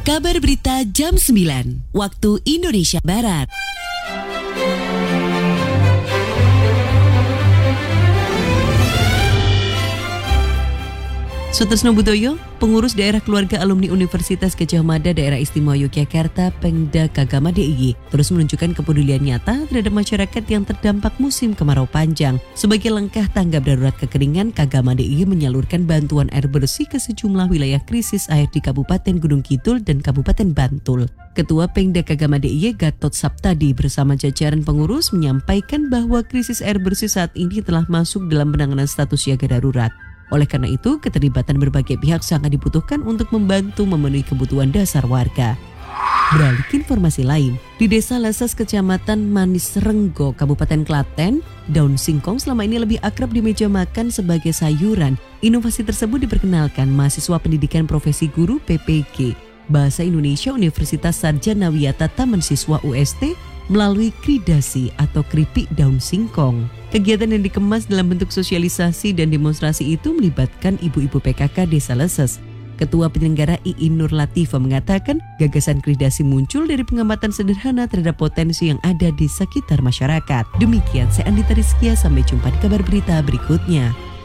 Kabar Berita Jam 9, waktu Indonesia Barat. Sutasno Budoyo, pengurus daerah keluarga alumni Universitas Gadjah Mada Daerah Istimewa Yogyakarta Pengda Kagama DIY, terus menunjukkan kepedulian nyata terhadap masyarakat yang terdampak musim kemarau panjang. Sebagai langkah tanggap darurat kekeringan, Kagama DIY menyalurkan bantuan air bersih ke sejumlah wilayah krisis air di Kabupaten Gunung Kidul dan Kabupaten Bantul. Ketua Pengda Kagama DIY Gatot Saptadi bersama jajaran pengurus menyampaikan bahwa krisis air bersih saat ini telah masuk dalam penanganan status siaga darurat. Oleh karena itu, keterlibatan berbagai pihak sangat dibutuhkan untuk membantu memenuhi kebutuhan dasar warga. Beralih ke informasi lain, di Desa Lasas, Kecamatan Manis Renggo, Kabupaten Klaten, daun singkong selama ini lebih akrab di meja makan sebagai sayuran. Inovasi tersebut diperkenalkan mahasiswa pendidikan profesi guru PPG Bahasa Indonesia Universitas Sarjana Wiyata Taman Siswa UST melalui kridasi atau keripik daun singkong. Kegiatan yang dikemas dalam bentuk sosialisasi dan demonstrasi itu melibatkan ibu-ibu PKK Desa Lasas. Ketua penyelenggara Iin Nur Latifah mengatakan gagasan kridasi muncul dari pengamatan sederhana terhadap potensi yang ada di sekitar masyarakat. Demikian saya Andita Rizkia, sampai jumpa di kabar berita berikutnya.